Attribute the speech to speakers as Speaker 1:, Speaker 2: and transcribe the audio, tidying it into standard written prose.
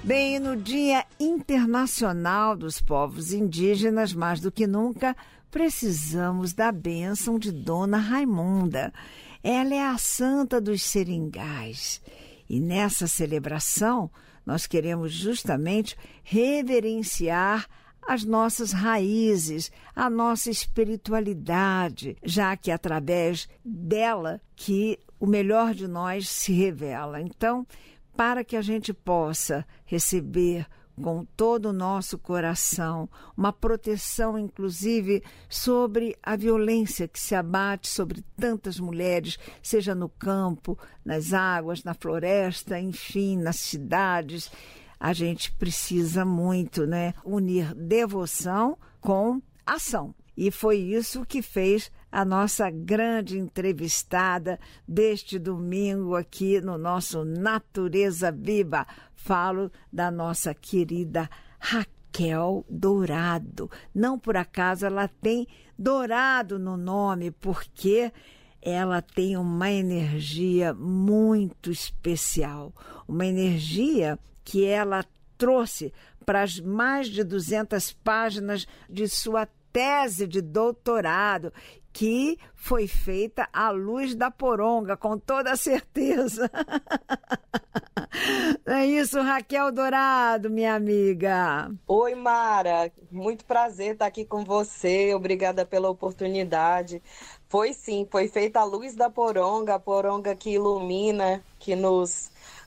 Speaker 1: Bem, no Dia Internacional dos Povos Indígenas, mais do que nunca, precisamos da bênção de Dona Raimunda. Ela é a santa dos seringais. E nessa celebração, nós queremos justamente reverenciar as nossas raízes, a nossa espiritualidade, já que é através dela que o melhor de nós se revela. Então, para que a gente possa receber com todo o nosso coração uma proteção, inclusive, sobre a violência que se abate sobre tantas mulheres, seja no campo, nas águas, na floresta, enfim, nas cidades, a gente precisa muito, unir devoção com ação. E foi isso que fez a nossa grande entrevistada deste domingo aqui no nosso Natureza Viva. Falo da nossa querida Raquel Dourado. Não por acaso ela tem Dourado no nome, porque ela tem uma energia muito especial. Uma energia que ela trouxe para as mais de 200 páginas de sua tese de doutorado, que foi feita à luz da poronga, com toda certeza. É isso, Raquel Dourado, minha amiga.
Speaker 2: Oi, Mara, muito prazer estar aqui com você, obrigada pela oportunidade. Foi sim, foi feita à luz da poronga, a poronga que ilumina, que nos